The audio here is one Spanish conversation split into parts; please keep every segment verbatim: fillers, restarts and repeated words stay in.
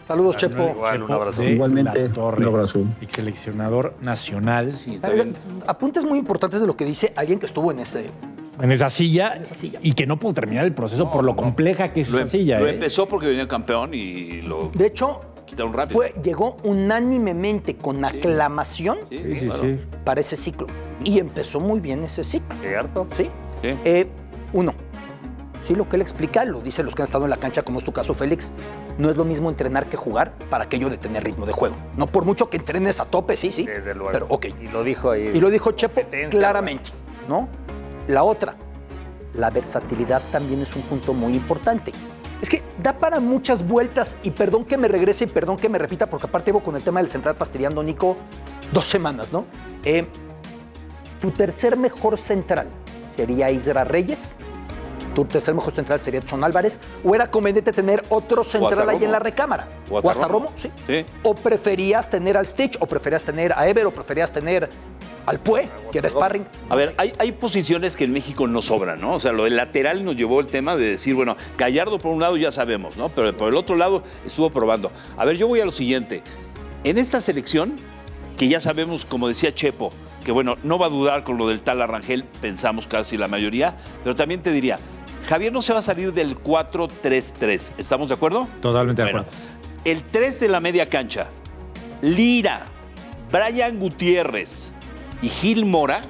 Saludos, Chepo. Igual, Chepo un abrazo. de Igualmente, Torre, un abrazo. ex seleccionador nacional. Sí, también. Apuntes muy importantes de lo que dice alguien que estuvo en ese... En esa, silla, En esa silla. y que no pudo terminar el proceso No, por lo no. compleja que es Lo, esa silla. lo ¿eh? empezó porque venía campeón y lo De hecho, quitaron rápido. fue, llegó unánimemente con aclamación Sí, Sí, sí, claro. sí. para ese ciclo. Y empezó muy bien ese ciclo. ¿Cierto? ¿Sí? Sí. Eh, uno, sí, lo que él explica, lo dicen los que han estado en la cancha, como es tu caso, Félix, no es lo mismo entrenar que jugar para aquello de tener ritmo de juego. No por mucho que entrenes a tope, sí, sí. Desde luego. Pero, ok. Y lo dijo ahí. Y lo dijo Chepo Competencia, claramente, ¿no? La otra, la versatilidad también es un punto muy importante. Es que da para muchas vueltas, y perdón que me regrese y perdón que me repita, porque aparte llevo con el tema del central fastidiando, Nico, dos semanas, ¿no? Eh, tu tercer mejor central sería Isra Reyes, tu tercer mejor central sería Edson Álvarez, o era conveniente tener otro central ahí Romo. en la recámara. O hasta O hasta Romo. Romo, sí. Sí. O preferías tener al Stitch, o preferías tener a Ever, o preferías tener al Pue, que era sparring. A ver, hay, hay posiciones que en México no sobran, ¿no? O sea, lo del lateral nos llevó el tema de decir, bueno, Gallardo por un lado ya sabemos, ¿no? Pero por el otro lado estuvo probando. A ver, yo voy a lo siguiente. En esta selección, que ya sabemos, como decía Chepo, que bueno, no va a dudar con lo del tal Arrangel, pensamos casi la mayoría, pero también te diría, Javier no se va a salir del cuatro tres tres, ¿estamos de acuerdo? Totalmente de Bueno, acuerdo. el tres de la media cancha, Lira, Brian Gutiérrez y Gil Mora,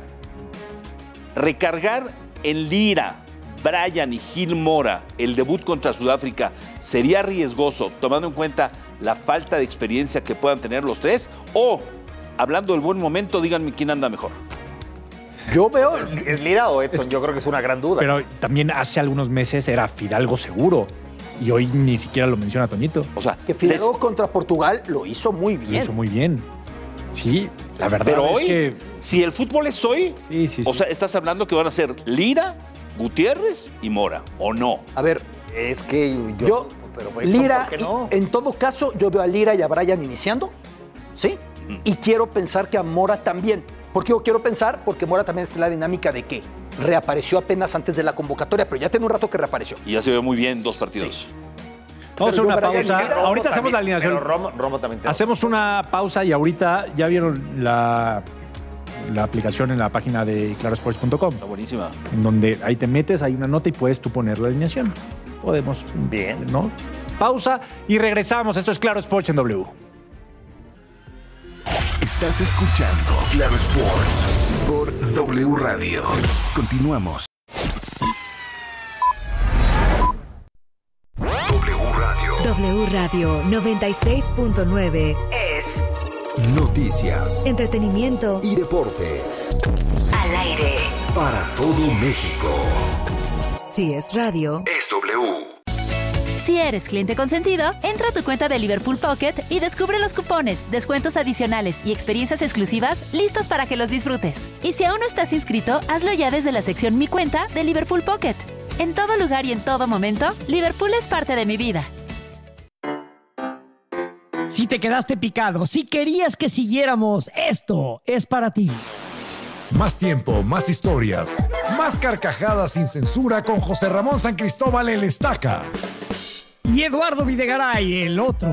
recargar en Lira, Brian y Gil Mora el debut contra Sudáfrica sería riesgoso, tomando en cuenta la falta de experiencia que puedan tener los tres, o, hablando del buen momento, díganme quién anda mejor. Yo veo... ¿Es Lira o Edson? Yo creo que es una gran duda. Pero también hace algunos meses era Fidalgo seguro. Y hoy ni siquiera lo menciona Toñito. O sea, Que Fidalgo les- contra Portugal lo hizo muy Lo bien. hizo muy bien. Sí, la verdad pero es hoy, que... si el fútbol es hoy, Sí, sí, o sí. sea, estás hablando que van a ser Lira, Gutiérrez y Mora, ¿o no? A ver, Es que yo... yo, pero Edson, Lira, ¿por qué no? y- en todo caso, yo veo a Lira y a Brian iniciando, ¿sí? Y quiero pensar que a Mora también. ¿Por qué yo quiero pensar? Porque Mora también está en la dinámica de que reapareció apenas antes de la convocatoria, pero ya tiene un rato que reapareció. Y ya se ve muy bien dos partidos. Vamos a hacer Pero una yo, Brian pausa. Rivera, Romo Ahorita hacemos también, la alineación. Pero Romo, Romo también. te- Hacemos una pausa y ahorita ya vieron la, la aplicación en la página de claro sports punto com, Está buenísima. en donde ahí te metes, hay una nota y puedes tú poner la alineación. Podemos, Bien. ¿no? Pausa y regresamos. Esto es Claro Sports en W. Estás escuchando Claro Sports por W Radio. Continuamos. W Radio. W Radio noventa y seis punto nueve es Noticias entretenimiento y deportes al aire. para todo México. Si es radio, Es W. Si eres cliente consentido, entra a tu cuenta de Liverpool Pocket y descubre los cupones, descuentos adicionales y experiencias exclusivas listos para que los disfrutes. Y si aún no estás inscrito, hazlo ya desde la sección Mi Cuenta de Liverpool Pocket. En todo lugar y en todo momento, Liverpool es parte de mi vida. Si te quedaste picado, si querías que siguiéramos, esto es para ti. Más tiempo, más historias, más carcajadas sin censura con José Ramón San Cristóbal el Estaca. Y Eduardo Videgaray, el otro.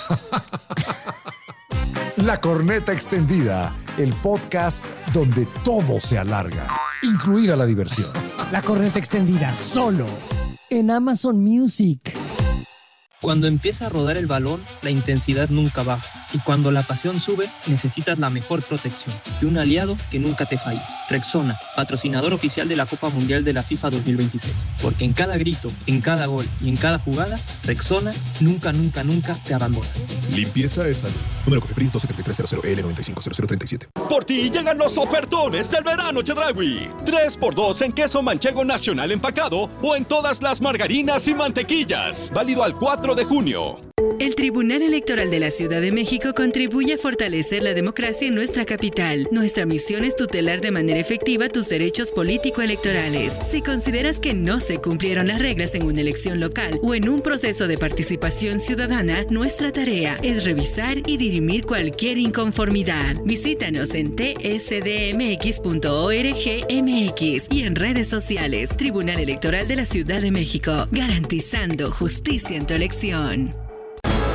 La Corneta Extendida, el podcast donde todo se alarga, incluida la diversión. La corneta extendida, solo en Amazon Music. Cuando empieza a rodar el balón, la intensidad nunca baja. Y cuando la pasión sube, necesitas la mejor protección y un aliado que nunca te falle. Rexona, patrocinador oficial de la Copa Mundial de la FIFA dos mil veintiséis. Porque en cada grito, en cada gol y en cada jugada, Rexona nunca, nunca, nunca te abandona. Limpieza es salud. Número Cofepris doce setenta y tres cero cero L noventa y cinco cero cero treinta y siete. Por ti llegan los ofertones del verano Chedraui. tres por dos en queso manchego nacional empacado o en todas las margarinas y mantequillas. Válido al cuatro de junio. El Tribunal Electoral de la Ciudad de México contribuye a fortalecer la democracia en nuestra capital. Nuestra misión es tutelar de manera efectiva tus derechos político-electorales. Si consideras que no se cumplieron las reglas en una elección local o en un proceso de participación ciudadana, nuestra tarea es revisar y dirimir cualquier inconformidad. Visítanos en t s d m x punto org m x y en redes sociales. Tribunal Electoral de la Ciudad de México, garantizando justicia en tu elección.